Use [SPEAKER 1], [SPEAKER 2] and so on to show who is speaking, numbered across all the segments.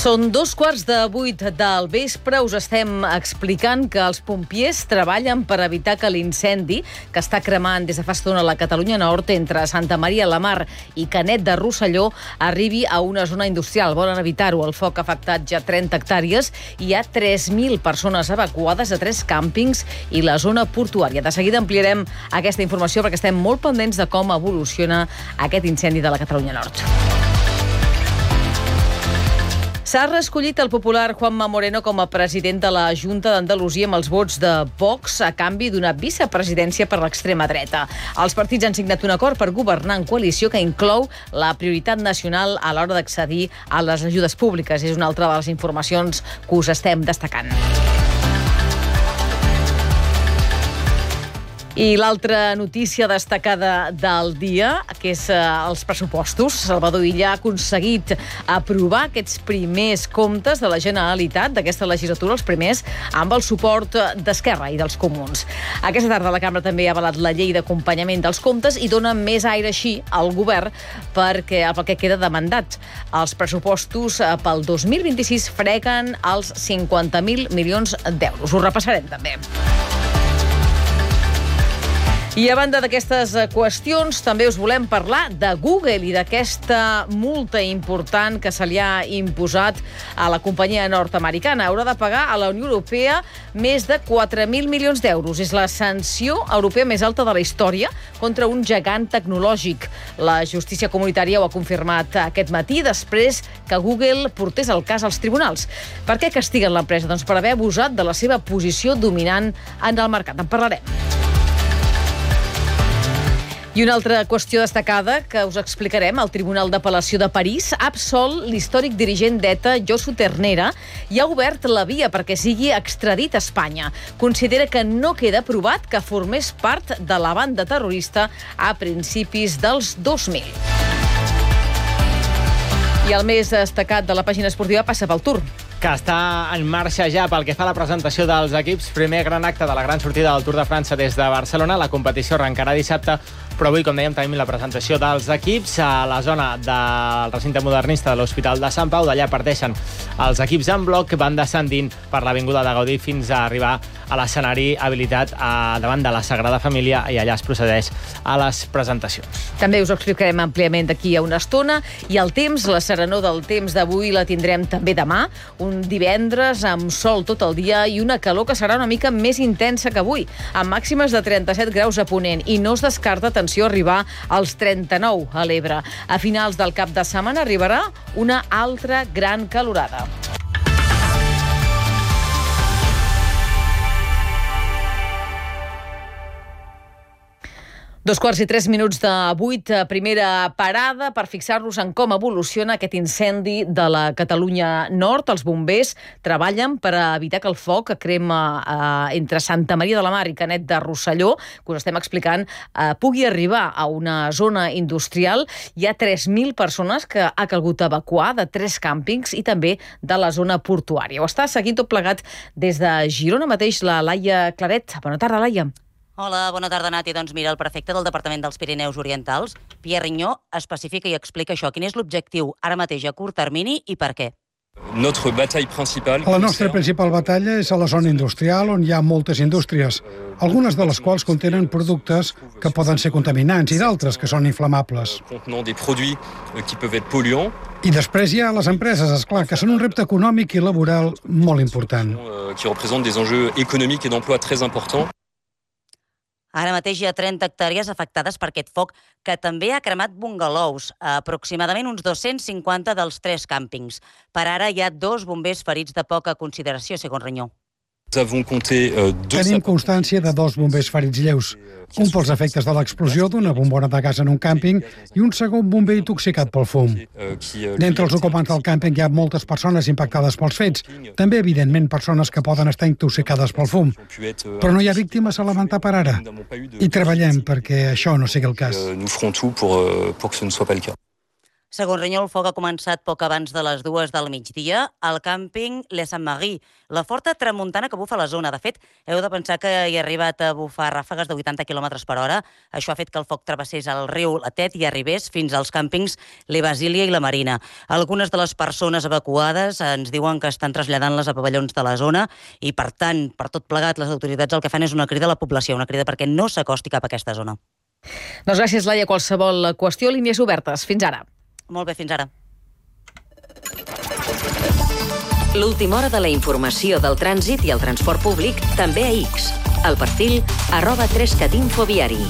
[SPEAKER 1] Són 7:15 del vespre. Us estem explicant que els pompiers treballen per evitar que l'incendi que està cremant des de fa estona a la Catalunya Nord entre Santa Maria la Mar i Canet de Rosselló arribi a una zona industrial. Volen evitar-ho. El foc ha afectat ja 30 hectàrees i hi ha 3.000 persones evacuades a 3 càmpings i la zona portuària. De seguida ampliarem aquesta informació perquè estem molt pendents de com evoluciona aquest incendi de la Catalunya Nord. S'ha reescollit el popular Juanma Moreno com a president de la Junta d'Andalusia amb els vots de Vox a canvi d'una vicepresidència per l'extrema dreta. Els partits han signat un acord per governar en coalició que inclou la prioritat nacional a l'hora d'accedir a les ajudes públiques. És una altra de les informacions que us estem destacant. I l'altra notícia destacada del dia, que és els pressupostos. Salvador Illa ha aconseguit aprovar aquests primers comptes de la Generalitat d'aquesta legislatura, els primers amb el suport d'Esquerra i dels Comuns. Aquesta tarda la Cambra també ha avalat la llei d'acompanyament dels comptes i dona més aire així al govern pel que queda de mandat. Els pressupostos pel 2026 freguen els 50.000 milions d'euros. Ho repassarem també. I a banda d'aquestes qüestions, també us volem parlar de Google i d'aquesta multa important que se li ha imposat a la companyia nord-americana. Haurà de pagar a la Unió Europea més de 4.000 milions d'euros. És la sanció europea més alta de la història contra un gegant tecnològic. La justícia comunitària ho ha confirmat aquest matí després que Google portés el cas als tribunals. Per què castiguen l'empresa? Doncs per haver abusat de la seva posició dominant en el mercat. En parlarem. I una altra qüestió destacada que us explicarem. El Tribunal d'Apel·lació de París ha absolt l'històric dirigent d'ETA, Josu Ternera, i ha obert la via perquè sigui extradit a Espanya. Considera que no queda provat que formés part de la banda terrorista a principis dels 2000. I el més destacat de la pàgina esportiva passa pel Tour,
[SPEAKER 2] que està en marxa ja pel que fa a la presentació dels equips. Primer gran acte de la gran sortida del Tour de França des de Barcelona. La competició arrencarà dissabte, però avui, com dèiem, tenim la presentació dels equips a la zona del recinte modernista de l'Hospital de Sant Pau. D'allà parteixen els equips en bloc, van descendint per l'Avinguda de Gaudí fins a arribar a l'escenari habilitat davant de la Sagrada Família, i allà es procedeix a les presentacions.
[SPEAKER 1] També us ho explicarem àmpliament d'aquí a una estona. I el temps, la serenor del temps d'avui la tindrem també demà, un divendres amb sol tot el dia i una calor que serà una mica més intensa que avui, amb màximes de 37 graus a Ponent, i no es descarta, atenció, arribar als 39 a l'Ebre. A finals del cap de setmana arribarà una altra gran calorada. 2:03 de 8, primera parada per fixar-nos en com evoluciona aquest incendi de la Catalunya Nord. Els bombers treballen per evitar que el foc que crema entre Santa Maria de la Mar i Canet de Rosselló, que us estem explicant, pugui arribar a una zona industrial. Hi ha 3.000 persones que ha calgut evacuar de 3 càmpings i també de la zona portuària. Ho està seguint tot plegat des de Girona mateix la Laia Claret. Bona tarda, Laia.
[SPEAKER 3] Hola, bona tarda, Nati. Doncs mira, el prefecte del Departament dels Pirineus Orientals, Pierre Rignó, especifica i explica això. Quin és l'objectiu ara mateix a curt termini i per què?
[SPEAKER 4] La nostra principal batalla és a la zona industrial, on hi ha moltes indústries, algunes de les quals contenen productes que poden ser contaminants i d'altres que són inflamables. I després hi ha les empreses, esclar, que són un repte econòmic i laboral molt important.
[SPEAKER 3] Ara mateix hi ha 30 hectàrees afectades per aquest foc, que també ha cremat bungalous, aproximadament uns 250 dels 3 càmpings. Per ara hi ha 2 bombers ferits de poca consideració, segons Rignó.
[SPEAKER 4] Tenim constància de 2 bombers ferits lleus, un pels efectes de l'explosió d'una bombona de gas en un càmping i un segon bomber intoxicat pel fum. D'entre els ocupants del càmping hi ha moltes persones impactades pels fets, també, evidentment, persones que poden estar intoxicades pel fum. Però no hi ha víctimes a lamentar per ara. I treballem perquè això no sigui el cas.
[SPEAKER 3] Segons Renyol, el foc ha començat poc abans de les 2 del migdia al càmping Les Saint-Marie. La forta tramuntana que bufa a la zona. De fet, heu de pensar que hi ha arribat a bufar ràfegues de 80 km per hora. Això ha fet que el foc travessés el riu La Tet i arribés fins als càmpings Le Basília i la Marina. Algunes de les persones evacuades ens diuen que estan traslladant-les a pavellons de la zona i, per tant, per tot plegat, les autoritats el que fan és una crida a la població, una crida perquè no s'acosti cap a aquesta zona.
[SPEAKER 1] Doncs gràcies, Laia. Qualsevol qüestió, línies obertes. Fins ara.
[SPEAKER 3] Molt bé, fins ara.
[SPEAKER 5] L'última hora de la informació del trànsit i el transport públic també a X. El perfil @3catinfoviari.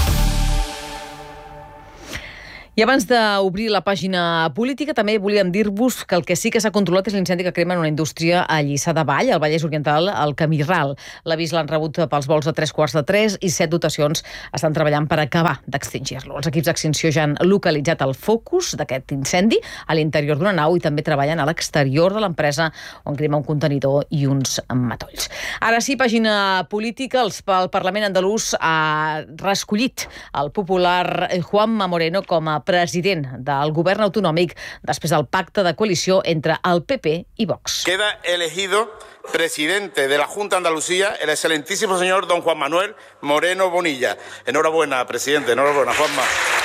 [SPEAKER 1] I abans d'obrir la pàgina política, també volíem dir-vos que el que sí que s'ha controlat és l'incendi que crema en una indústria a Lliçà de Vall, al Vallès Oriental, al Camí Ral. L'avís l'han rebut pels vols de 3:15 i 7 dotacions estan treballant per acabar d'extingir-lo. Els equips d'extinció ja han localitzat el focus d'aquest incendi a l'interior d'una nau i també treballen a l'exterior de l'empresa on crema un contenidor i uns matolls. Ara sí, pàgina política. El Parlament andalús ha reescollit el popular Juanma Moreno com a president del govern autonòmic després del pacte de coalició entre el PP i Vox.
[SPEAKER 6] Queda elegido presidente de la Junta de Andalucía el excelentísimo señor don Juan Manuel Moreno Bonilla. Enhorabuena, presidente. Enhorabuena, Juanma.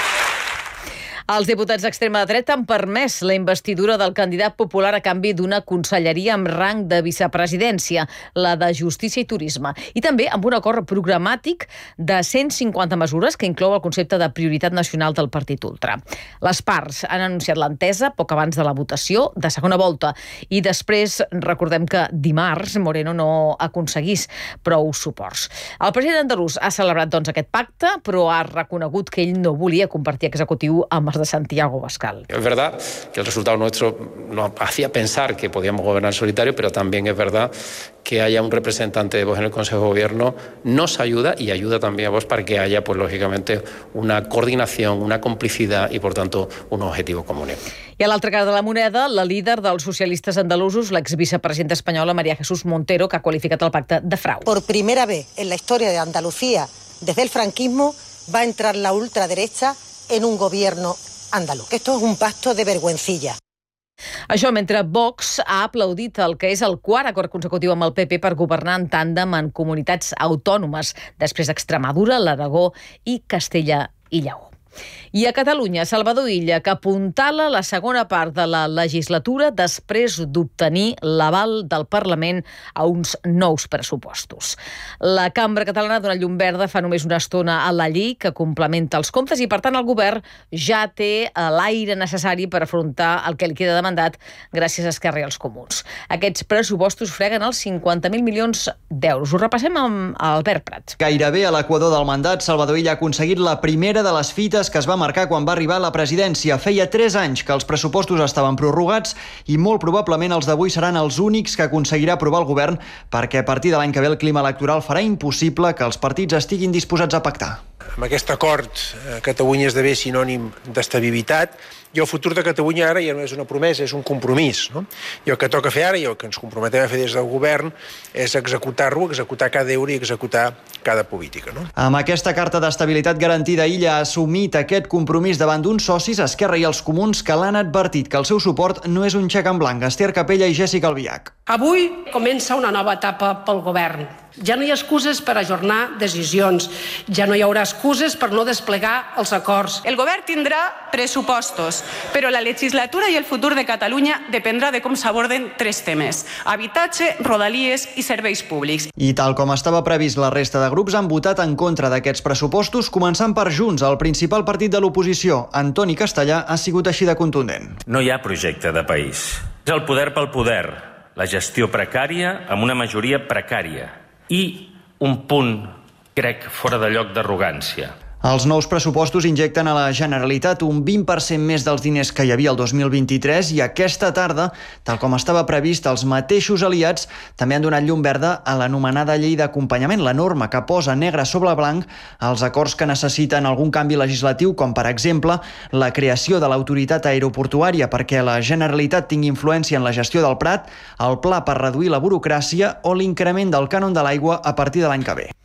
[SPEAKER 1] Els diputats d'extrema dreta han permès la investidura del candidat popular a canvi d'una conselleria amb rang de vicepresidència, la de Justícia i Turisme, i també amb un acord programàtic de 150 mesures que inclou el concepte de prioritat nacional del partit ultra. Les parts han anunciat l'entesa poc abans de la votació de segona volta i després recordem que dimarts Moreno no aconseguís prou suports. El president andalús ha celebrat doncs aquest pacte, però ha reconegut que ell no volia compartir executiu amb de Santiago Abascal.
[SPEAKER 7] Es verdad que el resultado nuestro nos hacía pensar que podíamos gobernar solitario, pero también es verdad que haya un representante de Vox en el Consejo de Gobierno nos ayuda y ayuda también a Vox para que haya, pues lógicamente, una coordinación, una complicidad y, por tanto, un objetivo común.
[SPEAKER 1] I a l'altra cara de la moneda, la líder dels socialistes andalusos, l'exvicepresidenta espanyola María Jesús Montero, que ha qualificat el pacte de frau.
[SPEAKER 8] Por primera vez en la historia de Andalucía, desde el franquismo, va a entrar la ultraderecha en un gobierno andaluz. Esto es un pacto de vergüencilla.
[SPEAKER 1] Això mentre Vox ha aplaudit el que és el quart acord consecutiu amb el PP per governar en tàndem en comunitats autònomes, després d'Extremadura, l'Aragó i Castella i Lleó. I a Catalunya, Salvador Illa, que apuntala la segona part de la legislatura després d'obtenir l'aval del Parlament a uns nous pressupostos. La Cambra Catalana dona llum verda fa només una estona a la llei que complementa els comptes i, per tant, el govern ja té l'aire necessari per afrontar el que li queda de mandat gràcies a Esquerra i als Comuns. Aquests pressupostos freguen els 50.000 milions d'euros. Ho repassem amb Albert Prat.
[SPEAKER 9] Gairebé a l'equador del mandat, Salvador Illa ha aconseguit la primera de les fites que es va marcar quan va arribar a la presidència. Feia 3 anys que els pressupostos estaven prorrogats i molt probablement els d'avui seran els únics que aconseguirà aprovar el govern perquè a partir de l'any que ve el clima electoral farà impossible que els partits estiguin disposats a pactar.
[SPEAKER 10] Amb aquest acord, Catalunya esdevé sinònim d'estabilitat i el futur de Catalunya ara ja no és una promesa, és un compromís. No? I el que toca fer ara i el que ens comprometem a fer des del govern és executar-lo, executar cada euro i executar cada política. No?
[SPEAKER 9] Amb aquesta carta d'estabilitat garantida, Illa ha assumit aquest compromís davant d'uns socis, Esquerra i els Comuns, que l'han advertit que el seu suport no és un xec en blanc. Esther Capella i Jèssica Albiach.
[SPEAKER 11] Avui comença una nova etapa pel govern. Ja no hi ha excuses per ajornar decisions, ja no hi haurà excuses per no desplegar els acords.
[SPEAKER 12] El govern tindrà pressupostos, però la legislatura i el futur de Catalunya dependrà de com s'aborden 3 temes: habitatge, rodalies i serveis públics.
[SPEAKER 9] I tal com estava previst, la resta de grups han votat en contra d'aquests pressupostos, començant per Junts, el principal partit de l'oposició. Antoni Castellà ha sigut així de contundent.
[SPEAKER 13] No hi ha projecte de país. És el poder pel poder, la gestió precària amb una majoria precària i un punt, crec, fora de lloc d'arrogància.
[SPEAKER 9] Els nous pressupostos injecten a la Generalitat un 20% més dels diners que hi havia el 2023 i aquesta tarda, tal com estava previst, els mateixos aliats també han donat llum verda a l'anomenada llei d'acompanyament, la norma que posa negre sobre blanc els acords que necessiten algun canvi legislatiu, com per exemple la creació de l'autoritat aeroportuària perquè la Generalitat tingui influència en la gestió del Prat, el pla per reduir la burocràcia o l'increment del cànon de l'aigua a partir de l'any que ve.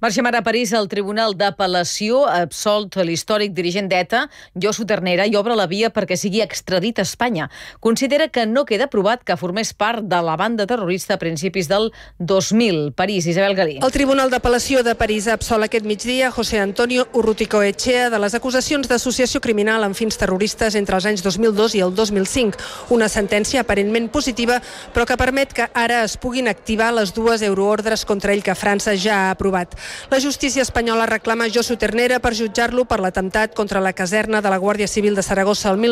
[SPEAKER 1] Marxem ara a París. El Tribunal d'Apel·lació ha absolt l'històric dirigent d'ETA, Josu Ternera, i obre la via perquè sigui extradit a Espanya. Considera que no queda provat que formés part de la banda terrorista a principis del 2000. París, Isabel Galí.
[SPEAKER 14] El Tribunal d'Apel·lació de París ha absolt aquest migdia José Antonio Urruticoechea de les acusacions d'associació criminal amb fins terroristes entre els anys 2002 i el 2005. Una sentència aparentment positiva, però que permet que ara es puguin activar les dues euroordres contra ell que França ja ha aprovat. La justícia espanyola reclama Josu Ternera per jutjar-lo per l'atemptat contra la caserna de la Guàrdia Civil de Saragossa el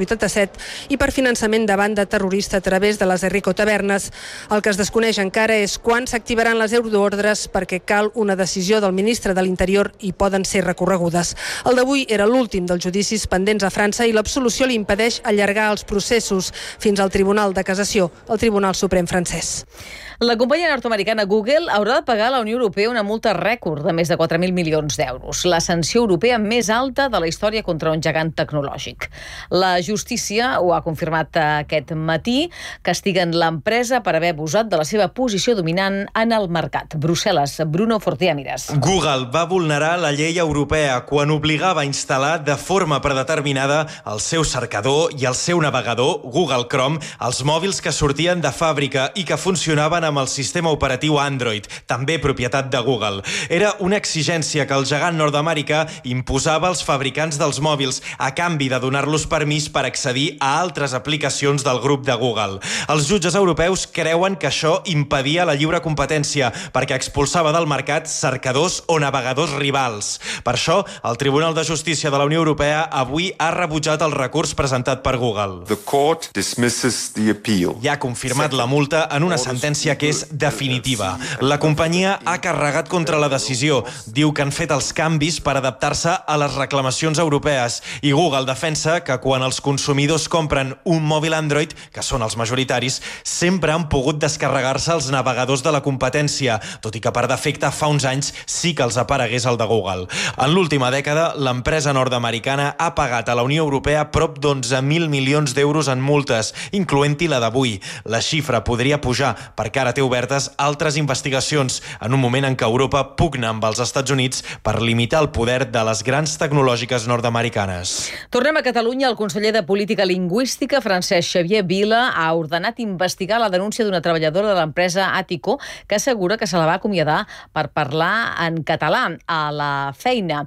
[SPEAKER 14] 1987 i per finançament de banda terrorista a través de les Enrico Tabernes. El que es desconeix encara és quan s'activaran les euroordres perquè cal una decisió del ministre de l'Interior i poden ser recorregudes. El d'avui era l'últim dels judicis pendents a França i l'absolució li impedeix allargar els processos fins al Tribunal de Cassació, el Tribunal Suprem francès.
[SPEAKER 1] La companyia nord-americana Google haurà de pagar a la Unió Europea una multa rècord de més de 4.000 milions d'euros, la sanció europea més alta de la història contra un gegant tecnològic. La justícia ho ha confirmat aquest matí, castiguen l'empresa per haver abusat de la seva posició dominant en el mercat. Brussel·les, Bruno Fortiàmires.
[SPEAKER 15] Google va vulnerar la llei europea quan obligava a instal·lar de forma predeterminada el seu cercador i el seu navegador, Google Chrome, als mòbils que sortien de fàbrica i que funcionaven amb el sistema operatiu Android, també propietat de Google. Era una exigència que el gegant nord-americà imposava als fabricants dels mòbils a canvi de donar-los permís per accedir a altres aplicacions del grup de Google. Els jutges europeus creuen que això impedia la lliure competència perquè expulsava del mercat cercadors o navegadors rivals. Per això, el Tribunal de Justícia de la Unió Europea avui ha rebutjat el recurs presentat per Google.
[SPEAKER 16] The court dismisses the appeal.
[SPEAKER 15] I ha confirmat la multa en una sentència que és definitiva. La companyia ha carregat contra la decisió. Diu que han fet els canvis per adaptar-se a les reclamacions europees i Google defensa que quan els consumidors compren un mòbil Android, que són els majoritaris, sempre han pogut descarregar-se els navegadors de la competència, tot i que per defecte fa uns anys sí que els aparegués el de Google. En l'última dècada, l'empresa nord-americana ha pagat a la Unió Europea prop d'11.000 milions d'euros en multes, incloent-hi la d'avui. La xifra podria pujar perquè ara té obertes altres investigacions en un moment en què Europa pugna amb els Estats Units per limitar el poder de les grans tecnològiques nord-americanes.
[SPEAKER 1] Tornem a Catalunya. El conseller de Política Lingüística, Francesc Xavier Vila, ha ordenat investigar la denúncia d'una treballadora de l'empresa Àtico que assegura que se la va acomiadar per parlar en català a la feina.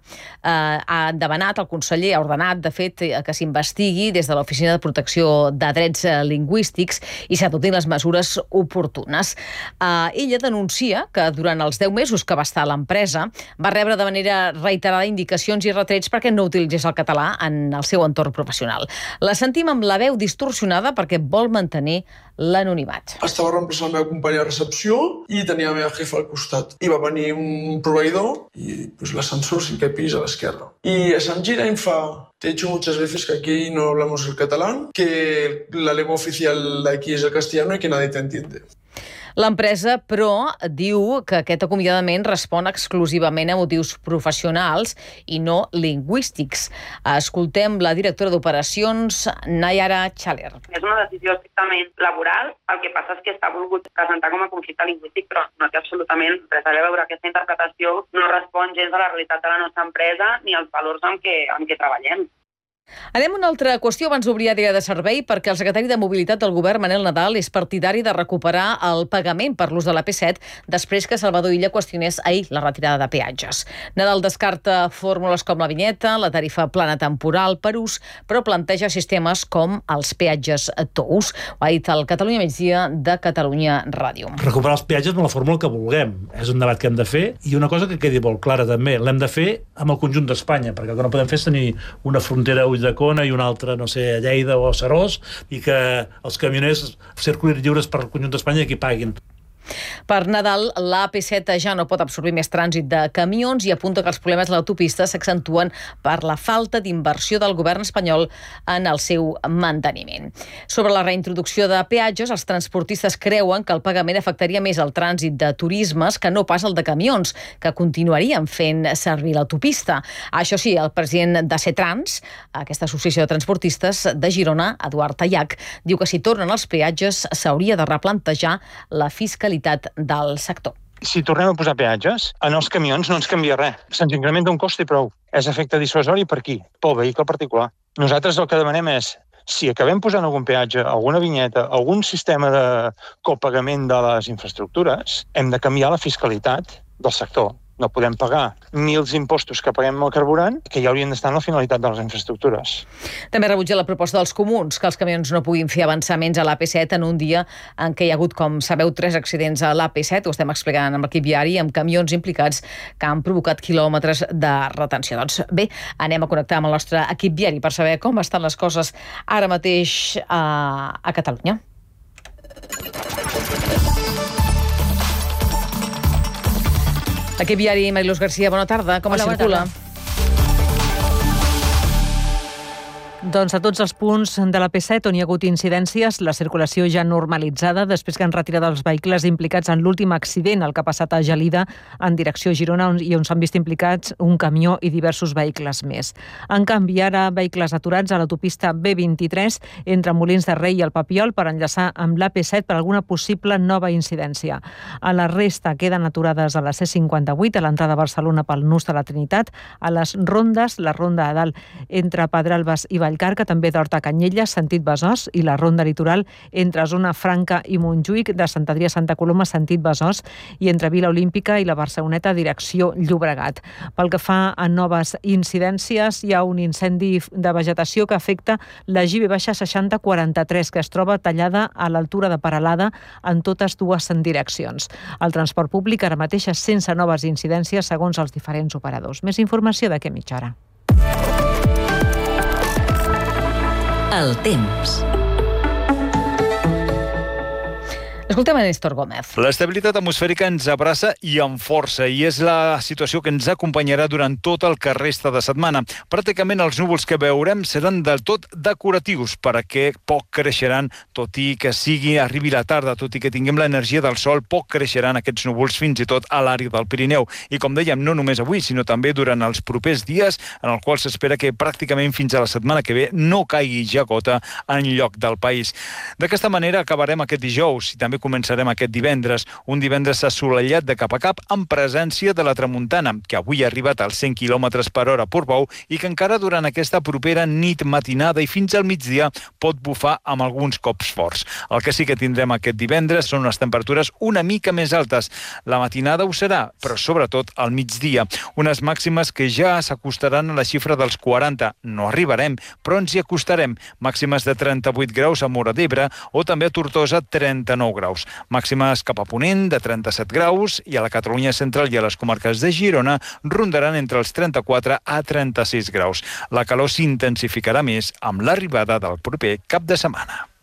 [SPEAKER 1] Ha demanat, el conseller ha ordenat, de fet, que s'investigui des de l'Oficina de Protecció de Drets Lingüístics i s'adoptin les mesures oportunes. Ella denuncia que durant els 10 mesos que va estar a l'empresa va rebre de manera reiterada indicacions i retrets perquè no utilitzés el català en el seu entorn professional. La sentim amb la veu distorsionada perquè vol mantenir l'anonimat.
[SPEAKER 17] Estava reemplaçant la meva companya de recepció i tenia la meva jefa al costat. I va venir un proveïdor i l'ascensor 5è pis a l'esquerra. Y se'n gira i em fa: te he dicho muchas veces que aquí no hablamos el catalán, que la lengua oficial de aquí es el castellano y que nadie te entiende.
[SPEAKER 1] L'empresa, però, diu que aquest acomiadament respon exclusivament a motius professionals i no lingüístics. Escoltem la directora d'Operacions, Nayara Chaler.
[SPEAKER 18] És una decisió estrictament laboral, el que passa és que s'ha volgut presentar com a conflicte lingüístic, però no té absolutament res a veure. Aquesta interpretació no respon gens a la realitat de la nostra empresa ni als valors amb què treballem.
[SPEAKER 1] Anem a una altra qüestió abans d'obrir Àrea de Servei, perquè el secretari de Mobilitat del Govern, Manel Nadal, és partidari de recuperar el pagament per l'ús de l'AP7 després que Salvador Illa qüestionés ahir la retirada de peatges. Nadal descarta fórmules com la vinyeta, la tarifa plana temporal per ús, però planteja sistemes com els peatges tous. Ho ha dit el Catalunya Migdia de Catalunya Ràdio.
[SPEAKER 19] Recuperar els peatges amb la fórmula que vulguem. És un debat que hem de fer i una cosa que quedi molt clara també, l'hem de fer amb el conjunt d'Espanya, perquè el que no podem fer és tenir una frontera Ulldecona i una altra, no sé, a Lleida o a Seròs, i que els camioners circulin lliures per el conjunt d'Espanya i qui paguin.
[SPEAKER 1] Per Nadal, l'AP7 ja no pot absorbir més trànsit de camions i apunta que els problemes de l'autopista s'accentuen per la falta d'inversió del govern espanyol en el seu manteniment. Sobre la reintroducció de peatges, els transportistes creuen que el pagament afectaria més el trànsit de turismes que no pas el de camions, que continuarien fent servir l'autopista. Això sí, el president de CETRANS, aquesta associació de transportistes de Girona, Eduard Tayac, diu que si tornen els peatges s'hauria de replantejar la fiscalitat del sector.
[SPEAKER 20] Si tornem a posar peatges, en els camions no ens canvia res. Se'ns incrementa un cost i prou. És efecte dissuasori per qui? Pel vehicle particular. Nosaltres el que demanem és, si acabem posant algun peatge, alguna vinyeta, algun sistema de copagament de les infraestructures, hem de canviar la fiscalitat del sector. No podem pagar ni els impostos que paguem al carburant, que ja haurien d'estar en la finalitat de les infraestructures.
[SPEAKER 1] També rebutja la proposta dels comuns, que els camions no puguin fer avançaments a l'AP7 en un dia en què hi ha hagut, com sabeu, 3 accidents a l'AP7, ho estem explicant amb l'equip viari, amb camions implicats que han provocat quilòmetres de retenció. Doncs bé, anem a connectar amb el nostre equip viari per saber com estan les coses ara mateix a Catalunya. L'equip viari, Mariluz Garcia, bona tarda. Com es circula?
[SPEAKER 21] Doncs a tots els punts de la P7 on hi ha hagut incidències, la circulació ja normalitzada després que han retirat els vehicles implicats en l'últim accident, el que ha passat a Gelida en direcció a Girona, i on s'han vist implicats un camió i diversos vehicles més. En canvi, ara vehicles aturats a l'autopista B23 entre Molins de Rei i el Papiol per enllaçar amb l'AP7 per alguna possible nova incidència. A la resta queden aturades a la C58, a l'entrada a Barcelona pel nus de la Trinitat, a les rondes, la ronda a dalt entre Pedralbes i Vallcarca, també d'Horta a Canyelles, sentit Besòs, i la ronda litoral entre Zona Franca i Montjuïc, de Sant Adrià a Santa Coloma, sentit Besòs, i entre Vila Olímpica i la Barceloneta, direcció Llobregat. Pel que fa a noves incidències, hi ha un incendi de vegetació que afecta la GB-6043, que es troba tallada a l'altura de Peralada en totes dues direccions. El transport públic ara mateix és sense noves incidències segons els diferents operadors. Més informació d'aquí a mitja hora.
[SPEAKER 5] El temps.
[SPEAKER 1] Escoltem a Néstor Gómez.
[SPEAKER 22] L'estabilitat atmosfèrica ens abraça i amb força, i és la situació que ens acompanyarà durant tot el que resta de setmana. Pràcticament els núvols que veurem seran del tot decoratius, perquè poc creixeran, tot i que arribi la tarda, tot i que tinguem l'energia del sol, poc creixeran aquests núvols fins i tot a l'àrea del Pirineu. I com dèiem, no només avui, sinó també durant els propers dies, en el qual s'espera que pràcticament fins a la setmana que ve no caigui ja gota en lloc del país. D'aquesta manera acabarem aquest dijous i també començarem aquest divendres, un divendres assolellat de cap a cap amb presència de la tramuntana, que avui ha arribat als 100 km per hora a Portbou i que encara durant aquesta propera nit matinada i fins al migdia pot bufar amb alguns cops forts. El que sí que tindrem aquest divendres són unes temperatures una mica més altes. La matinada ho serà, però sobretot al migdia. Unes màximes que ja s'acostaran a la xifra dels 40. No arribarem, però ens hi acostarem. Màximes de 38 graus a Móra d'Ebre o també a Tortosa 39 graus. Màximes cap a Ponent de 37 graus i a la Catalunya central i a les comarques de Girona rondaran entre els 34 a 36 graus. La calor s'intensificarà més amb l'arribada del proper cap de setmana.